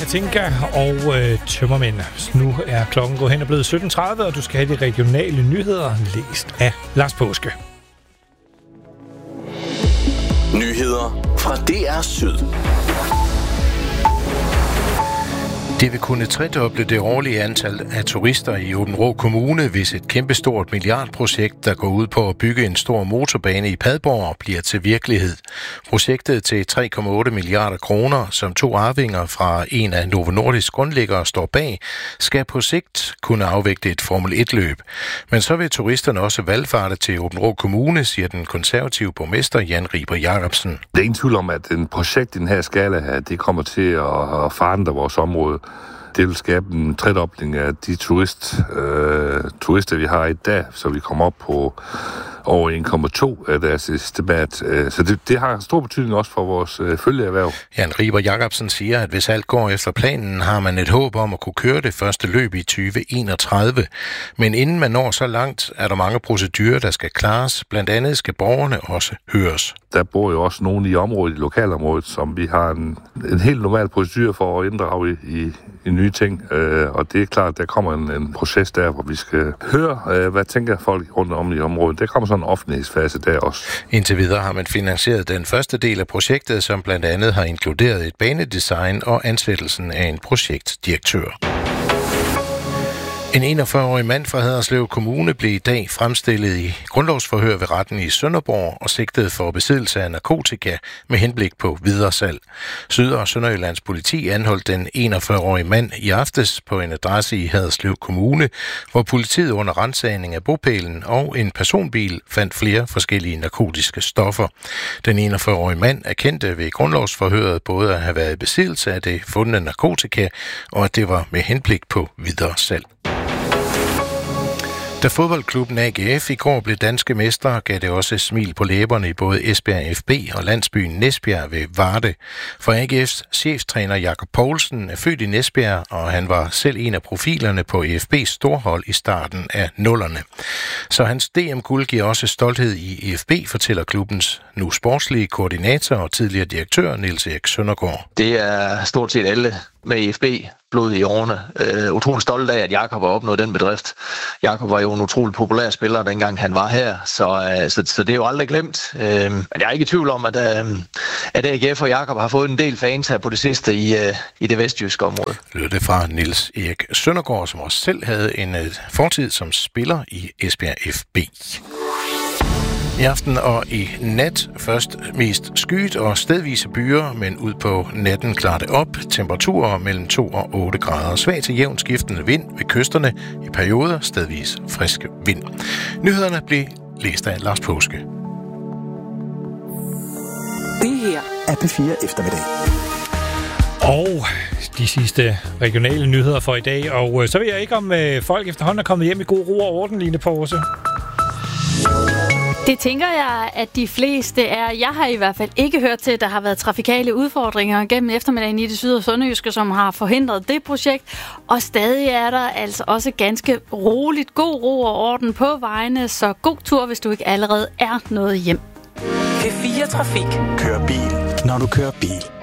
Katinka og Tømmermænd. Nu er klokken gået hen og blevet 17.30, og du skal have de regionale nyheder læst af Lars Påske. Nyheder fra DR Syd. Det vil kunne tredoble det årlige antal af turister i Aabenraa Kommune, hvis et kæmpestort milliardprojekt, der går ud på at bygge en stor motorbane i Padborg, bliver til virkelighed. Projektet til 3,8 milliarder kroner, som 2 arvinger fra en af Novo Nordisk grundlæggere står bag, skal på sigt kunne afvikle et Formel 1-løb. Men så vil turisterne også valfarte til Aabenraa Kommune, siger den konservative borgmester Jan Riber Jacobsen. Det er ingen tvivl om, at et projekt i den her skala her, det kommer til at forandre vores område. Det vil skabe en tredobling af de turister, vi har i dag, så vi kommer op på over 1,2 af deres estimat. Så det har stor betydning også for vores følgeerhverv. Jan Riber Jacobsen siger, at hvis alt går efter planen, har man et håb om at kunne køre det første løb i 2031. Men inden man når så langt, er der mange procedurer, der skal klares. Blandt andet skal borgerne også høres. Der bor jo også nogen i området, i lokalområdet, som vi har en helt normal procedure for at inddrage i nye ting. Og det er klart, at der kommer en proces der, hvor vi skal høre, hvad tænker folk rundt om i området. Der kommer sådan en offentlighedsfase der også. Indtil videre har man finansieret den første del af projektet, som blandt andet har inkluderet et banedesign og ansættelsen af en projektdirektør. En 41-årig mand fra Haderslev Kommune blev i dag fremstillet i grundlovsforhør ved retten i Sønderborg og sigtet for besiddelse af narkotika med henblik på videresalg. Syd- og Sønderjyllands politi anholdt den 41-årige mand i aftes på en adresse i Haderslev Kommune, hvor politiet under ransagning af bopælen og en personbil fandt flere forskellige narkotiske stoffer. Den 41-årige mand erkendte ved grundlovsforhøret både at have været i besiddelse af det fundne narkotika og at det var med henblik på videresalg. Da fodboldklubben AGF i går blev danske mestre, gav det også smil på læberne i både Esbjerg FB og landsbyen Næsbjerg ved Varde. For AGF's cheftræner Jakob Poulsen er født i Næsbjerg, og han var selv en af profilerne på EFB's storhold i starten af 00'erne. Så hans DM-guld giver også stolthed i EFB, fortæller klubbens nu sportslige koordinator og tidligere direktør Niels Erik Søndergaard. Det er stort set alle med EFB blod i årene. Utrolig stolt af, at Jakob har opnået den bedrift. Jakob var jo en utrolig populær spiller, dengang han var her, så det er jo aldrig glemt. Men jeg er ikke i tvivl om, at AGF og Jakob har fået en del fans her på det sidste i det vestjyske område. Lød det fra Niels Erik Søndergaard, som også selv havde en fortid som spiller i Esbjerg FB. I aften og i nat først mest skyet og stedvise byer, men ud på natten klarer det op. Temperaturer mellem 2 og 8 grader. Svag til jævnt skiftende vind ved kysterne. I perioder stedvis frisk vind. Nyhederne blev læst af Lars Påske. Det her er P4 Eftermiddag. Og de sidste regionale nyheder for i dag. Og så ved jeg ikke, om folk efterhånden er kommet hjem i god ro og orden, Line Pause. Det tænker jeg, at de fleste er. Jeg har i hvert fald ikke hørt til, at der har været trafikale udfordringer gennem eftermiddagen i det syd- og sønderjyske, som har forhindret det projekt. Og stadig er der altså også ganske roligt, god ro og orden på vejene, så god tur, hvis du ikke allerede er nået hjem. P4 Trafik. Kør bil, når du kører bil.